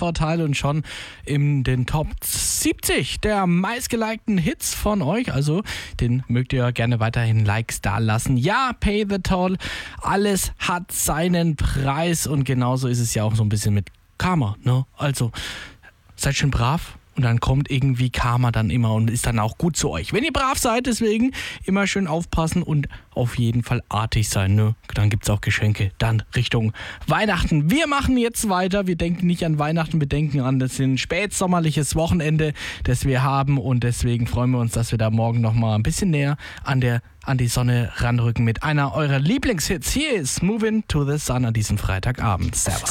Vorteil und schon in den Top 70 der meistgelikten Hits von euch. Also den mögt ihr gerne weiterhin Likes da lassen. Ja, Pay the Toll. Alles hat seinen Preis und genauso ist es ja auch so ein bisschen mit Karma, ne? Also seid schön brav. Und dann kommt irgendwie Karma dann immer und ist dann auch gut zu euch. Wenn ihr brav seid, deswegen immer schön aufpassen und auf jeden Fall artig sein. Ne? Dann gibt es auch Geschenke. Dann Richtung Weihnachten. Wir machen jetzt weiter. Wir denken nicht an Weihnachten, wir denken an das spätsommerliches Wochenende, das wir haben. Und deswegen freuen wir uns, dass wir da morgen nochmal ein bisschen näher an die Sonne ranrücken mit einer eurer Lieblingshits. Hier ist Moving to the Sun an diesem Freitagabend. Servus.